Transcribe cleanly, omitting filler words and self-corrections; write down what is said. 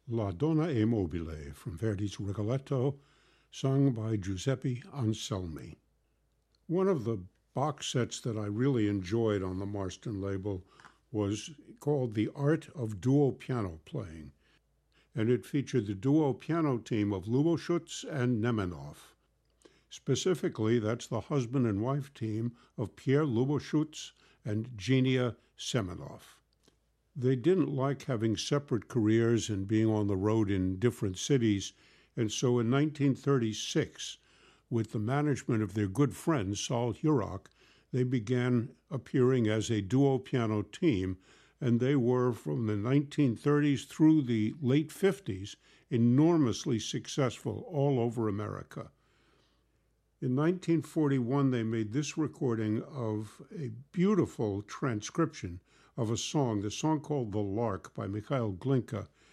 La Donna e Mobile from Verdi's Rigoletto, sung by Giuseppe Anselmi. One of the box sets that I really enjoyed on the Marston label was called The Art of Duo Piano Playing, and it featured the duo piano team of Luboschuetz and Nemenov. Specifically, that's the husband and wife team of Pierre Luboschuetz and Genia Semenov. They didn't like having separate careers and being on the road in different cities, and so in 1936, with the management of their good friend Saul Hurok, they began appearing as a duo piano team, and they were, from the 1930s through the late 50s, enormously successful all over America. In 1941, they made this recording of a beautiful transcription of a song, the song called The Lark by Mikhail Glinka,